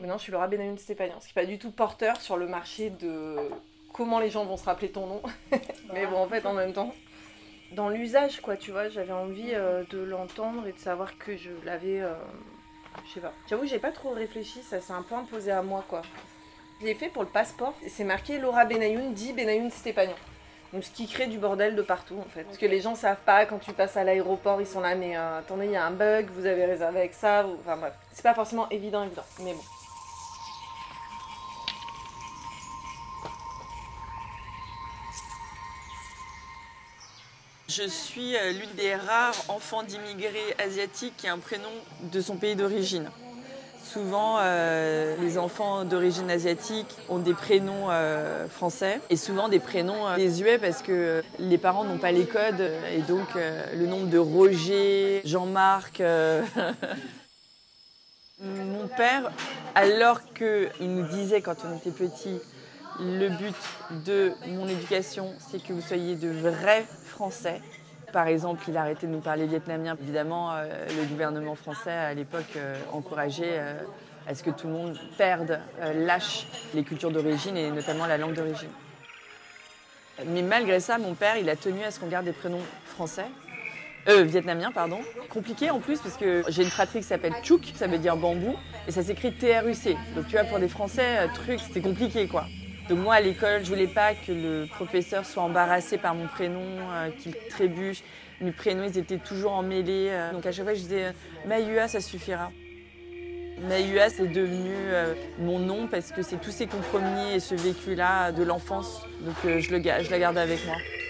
Maintenant, je suis Laura Benayoun Stépanian, ce qui n'est pas du tout porteur sur le marché de comment les gens vont se rappeler ton nom. Mais bon, en fait, en même temps, dans l'usage, quoi, tu vois, j'avais envie de l'entendre et de savoir que je l'avais... je sais pas. J'avoue que j'ai pas trop réfléchi, ça s'est un peu imposé à moi, quoi. Je l'ai fait pour le passeport, c'est marqué Laura Benayoun dit Benayoun Stépanian. Donc ce qui crée du bordel de partout en fait. Parce que les gens savent pas, quand tu passes à l'aéroport, ils sont là, mais attendez, il y a un bug, vous avez réservé avec ça, enfin bref. C'est pas forcément évident, mais bon. Je suis l'une des rares enfants d'immigrés asiatiques qui a un prénom de son pays d'origine. Souvent, les enfants d'origine asiatique ont des prénoms français et souvent des prénoms désuets parce que les parents n'ont pas les codes et donc le nombre de Roger, Jean-Marc... Mon père, alors qu'il nous disait quand on était petit, le but de mon éducation, c'est que vous soyez de vrais Français. Par exemple, il a arrêté de nous parler vietnamien. Évidemment, le gouvernement français, à l'époque, encourageait à ce que tout le monde perde, lâche les cultures d'origine et notamment la langue d'origine. Mais malgré ça, mon père, il a tenu à ce qu'on garde des prénoms français. Vietnamien, pardon. Compliqué en plus parce que j'ai une fratrie qui s'appelle Tchouk, ça veut dire bambou, et ça s'écrit T-R-U-C. Donc tu vois, pour des Français, c'était compliqué quoi. Donc moi à l'école, je voulais pas que le professeur soit embarrassé par mon prénom, qu'il trébuche. Mes prénoms, ils étaient toujours emmêlés. Donc à chaque fois, je disais Mahua, ça suffira. Mahua, c'est devenu mon nom parce que c'est tous ces compromis et ce vécu-là de l'enfance. Donc je la garde avec moi.